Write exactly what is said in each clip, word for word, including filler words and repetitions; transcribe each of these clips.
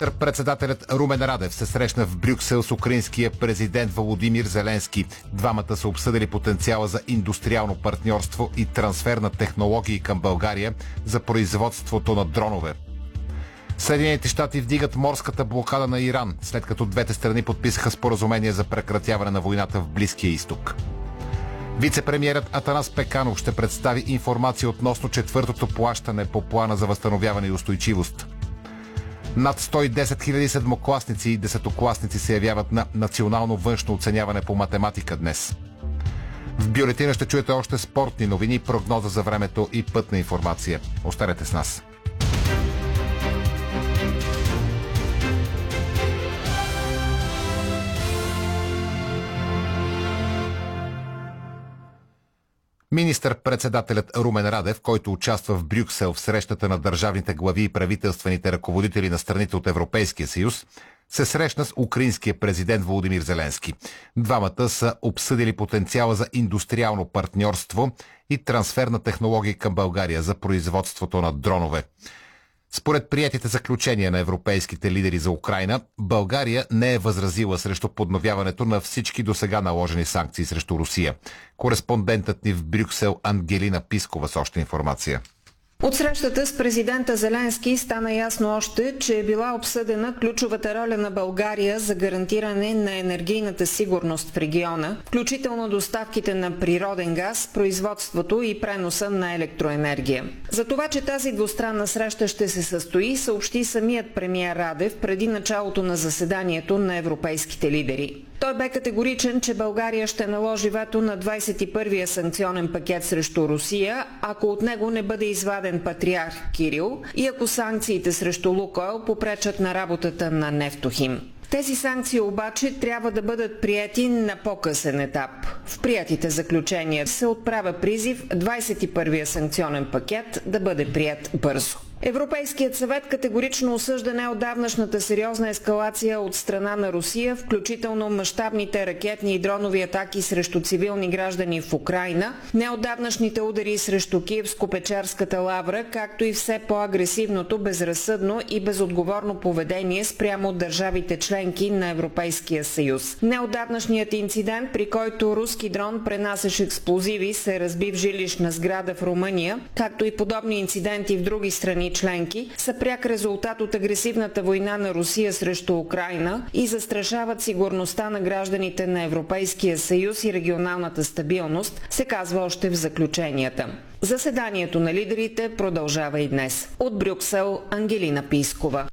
Министър-председателят Румен Радев се срещна в Брюксел с украинския президент Володимир Зеленски. Двамата са обсъдили потенциала за индустриално партньорство и трансфер на технологии към България за производството на дронове. Съединените щати вдигат морската блокада на Иран, след като двете страни подписаха споразумение за прекратяване на войната в Близкия изток. Вице-премиерът Атанас Пеканов ще представи информация относно четвъртото плащане по плана за възстановяване и устойчивост. Над сто и десет хиляди седмокласници и десетокласници се явяват на национално външно оценяване по математика днес. В бюлетина ще чуете още спортни новини, прогноза за времето и пътна информация. Останете с нас. Министър-председателят Румен Радев, който участва в Брюксел в срещата на държавните глави и правителствените ръководители на страните от Европейския съюз, се срещна с украинския президент Володимир Зеленски. Двамата са обсъдили потенциала за индустриално партньорство и трансфер на технологии към България за производството на дронове. Според приетите заключения на европейските лидери за Украйна, България не е възразила срещу подновяването на всички досега наложени санкции срещу Русия. Кореспондентът ни в Брюксел Ангелина Пискова с още информация. От срещата с президента Зеленски стана ясно още, че е била обсъдена ключовата роля на България за гарантиране на енергийната сигурност в региона, включително доставките на природен газ, производството и преноса на електроенергия. За това, че тази двустранна среща ще се състои, съобщи самият премиер Радев преди началото на заседанието на европейските лидери. Той бе категоричен, че България ще наложи вето на двадесет и първия санкционен пакет срещу Русия, ако от него не бъде изваден патриарх Кирил и ако санкциите срещу Лукойл попречат на работата на Нефтохим. Тези санкции обаче трябва да бъдат приети на по-късен етап. В приетите заключения се отправя призив двадесет и първия санкционен пакет да бъде приет бързо. Европейският съвет категорично осъжда неотдавнашната сериозна ескалация от страна на Русия, включително мащабните ракетни и дронови атаки срещу цивилни граждани в Украйна, неотдавнашните удари срещу Киевско-Печерската лавра, както и все по-агресивното, безразсъдно и безотговорно поведение спрямо държавите членки на Европейския съюз. Неотдавнашният инцидент, при който руски дрон пренасящ експлозиви се разби в жилищна сграда в Румъния, както и подобни инциденти в други страни членки, са пряк резултат от агресивната война на Русия срещу Украйна и застрашават сигурността на гражданите на Европейския съюз и регионалната стабилност, се казва още в заключенията. Заседанието на лидерите продължава и днес. От Брюксел Ангелина Пискова.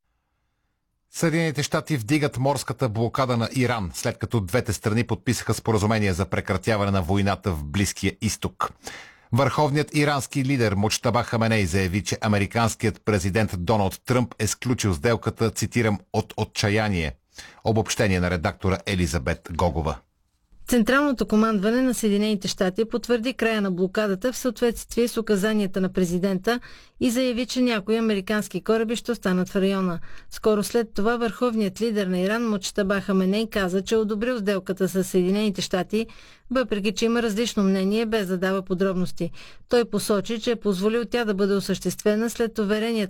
Съединените щати вдигат морската блокада на Иран, след като двете страни подписаха споразумение за прекратяване на войната в Близкия изток. Върховният ирански лидер Муджтаба Хаменей заяви, че американският президент Доналд Тръмп е сключил сделката, цитирам, от отчаяние. Обобщение на редактора Елизабет Гогова. Централното командване на Съединените щати потвърди края на блокадата в съответствие с указанията на президента и заяви, че някои американски кораби ще останат в района. Скоро след това върховният лидер на Иран Муджтаба Хаменей каза, че е одобрил сделката с Съединените щати, въпреки че има различно мнение, без да дава подробности. Той посочи, че е позволил тя да бъде осъществена след уверенията